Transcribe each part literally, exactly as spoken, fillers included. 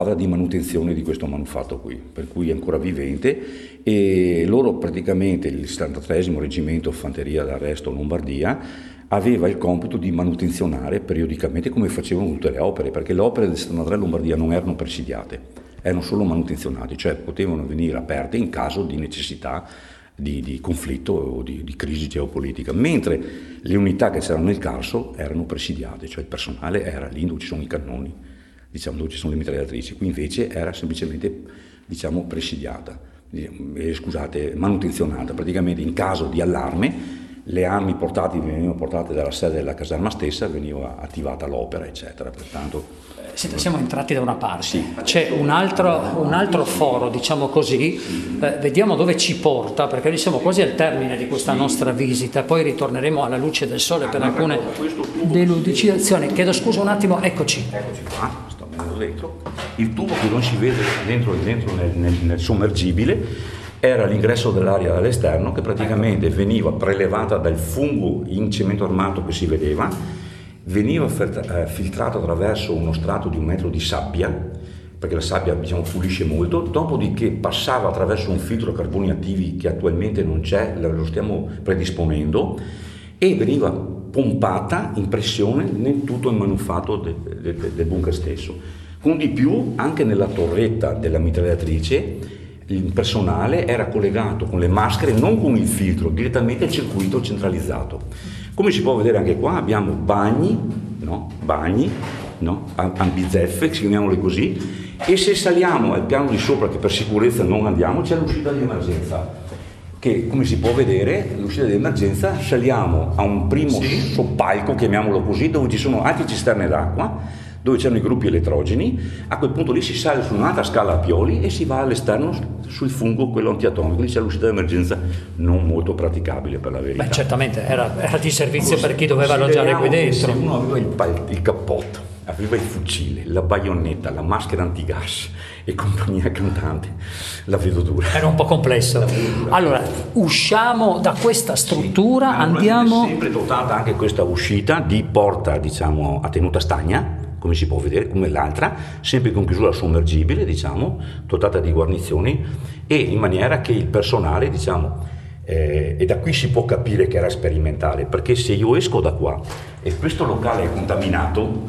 di manutenzione di questo manufatto qui, per cui è ancora vivente, e loro praticamente, il settantotreesimo Reggimento Fanteria d'Arresto Lombardia, aveva il compito di manutenzionare periodicamente, come facevano tutte le opere, perché le opere del settantatré Lombardia non erano presidiate, erano solo manutenzionate, cioè potevano venire aperte in caso di necessità di, di conflitto o di, di crisi geopolitica, mentre le unità che c'erano nel Carso erano presidiate, cioè il personale era lì dove ci sono i cannoni, diciamo, dove ci sono le mitragliatrici. Qui invece era semplicemente, diciamo, presidiata, eh, scusate, manutenzionata. Praticamente in caso di allarme le armi portate venivano portate dalla sede della caserma stessa, veniva attivata l'opera, eccetera. Pertanto Senta, siamo entrati da una parte, sì. C'è un altro, un altro foro, diciamo così, eh, vediamo dove ci porta, perché noi siamo quasi al termine di questa nostra visita, poi ritorneremo alla luce del sole per alcune delucidazioni. Chiedo scusa un attimo, eccoci. Eccoci qua, sto venendo dentro. Il tubo che non si vede dentro, dentro nel, nel, nel sommergibile era l'ingresso dell'aria dall'esterno, che praticamente veniva prelevata dal fungo in cemento armato che si vedeva, veniva filtrato attraverso uno strato di un metro di sabbia, perché la sabbia, diciamo, pulisce molto, dopodiché passava attraverso un filtro a carboni attivi che attualmente non c'è, lo stiamo predisponendo, e veniva pompata in pressione nel tutto il manufatto de, de, de, del bunker stesso. Con di più, anche nella torretta della mitragliatrice il personale era collegato con le maschere, non con il filtro, direttamente al circuito centralizzato. Come si può vedere anche qua abbiamo bagni, no? bagni, no? ambizeffe, chiamiamole così, e se saliamo al piano di sopra, che per sicurezza non andiamo, c'è l'uscita di emergenza, che come si può vedere, l'uscita di emergenza, saliamo a un primo sì. soppalco, chiamiamolo così, dove ci sono altre cisterne d'acqua, dove c'erano i gruppi elettrogeni. A quel punto lì si sale su un'altra scala a pioli e si va all'esterno sul fungo, quello antiatomico. Lì c'è l'uscita di emergenza non molto praticabile, per la verità. Beh, certamente era, era di servizio per chi doveva alloggiare qui dentro. Se uno aveva il, il cappotto, aveva il fucile, la baionetta, la maschera antigas e compagnia cantante, la vedo dura. Era un po' complesso. Allora, usciamo da questa struttura, sì, andiamo... È sempre dotata anche questa uscita di porta, diciamo, a tenuta stagna, come si può vedere, come l'altra, sempre con chiusura sommergibile, diciamo, dotata di guarnizioni, e in maniera che il personale, diciamo, eh, e da qui si può capire che era sperimentale, perché se io esco da qua e questo locale è contaminato,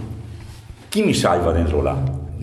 chi mi salva dentro là?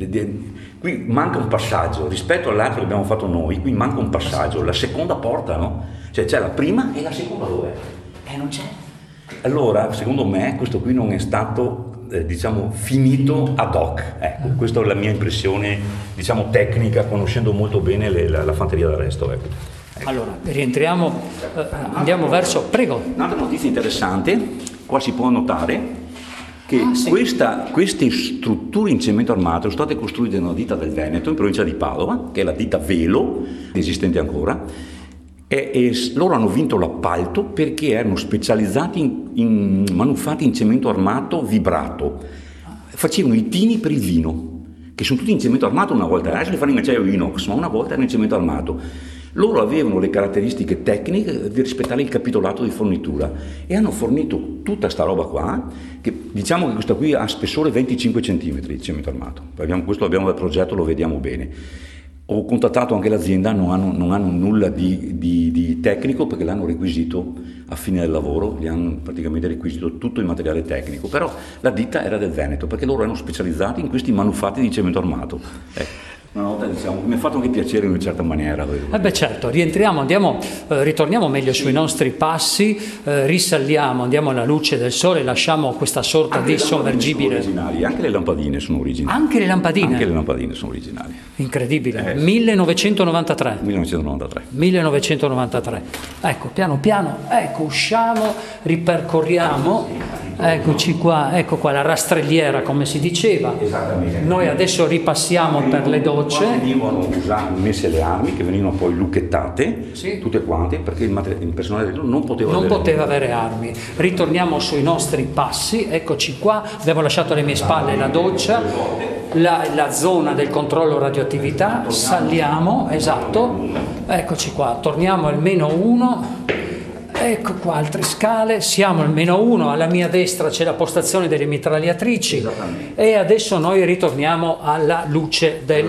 Qui manca un passaggio, rispetto all'altro che abbiamo fatto noi, qui manca un passaggio, la seconda porta, no? Cioè c'è la prima e la seconda dove? Eh, non c'è. Allora, secondo me, questo qui non è stato... Eh, diciamo finito ad hoc, ecco, questa è la mia impressione, diciamo, tecnica, conoscendo molto bene le, la, la fanteria d'arresto, ecco. Ecco. Allora, rientriamo, eh, andiamo verso, prego. Un'altra notizia interessante, qua si può notare che ah, sì. questa, queste strutture in cemento armato sono state costruite da una ditta del Veneto, in provincia di Padova, che è la ditta Velo, esistente ancora. E, e loro hanno vinto l'appalto perché erano specializzati in, in manufatti in cemento armato vibrato. Facevano i tini per il vino, che sono tutti in cemento armato una volta, adesso li fanno in acciaio inox, ma una volta erano in cemento armato. Loro avevano le caratteristiche tecniche di rispettare il capitolato di fornitura e hanno fornito tutta sta roba qua, che diciamo che questa qui ha spessore venticinque centimetri di cemento armato. Abbiamo, questo abbiamo dal progetto, lo vediamo bene. Ho contattato anche l'azienda, non hanno, non hanno nulla di, di, di tecnico perché l'hanno requisito a fine del lavoro, gli hanno praticamente requisito tutto il materiale tecnico, però la ditta era del Veneto perché loro erano specializzati in questi manufatti di cemento armato. Eh. Una nota, diciamo, mi ha fatto anche piacere in una certa maniera. Eh beh certo, rientriamo, andiamo, eh, ritorniamo meglio sui nostri passi, eh, risaliamo, andiamo alla luce del sole, lasciamo questa sorta anche di sommergibile. Originali, anche le lampadine sono originali. Anche le lampadine? Anche le lampadine sono originali. Incredibile, Eh. millenovecentonovantatré. millenovecentonovantatré. millenovecentonovantatré. Ecco, piano piano, ecco, usciamo, ripercorriamo. Eccoci qua, ecco qua la rastrelliera, come si diceva. Esattamente. Noi adesso ripassiamo per le docce. Venivano usate, messe le armi che venivano poi lucchettate, sì. tutte quante, perché il, mater- il personale dentro non poteva non avere poteva avere armi. Ritorniamo sui nostri passi, eccoci qua, abbiamo lasciato alle mie spalle la doccia, la, la zona del controllo radioattività, saliamo, esatto, eccoci qua, torniamo al meno uno. Ecco qua altre scale, siamo al meno uno, alla mia destra c'è la postazione delle mitragliatrici e adesso noi ritorniamo alla luce del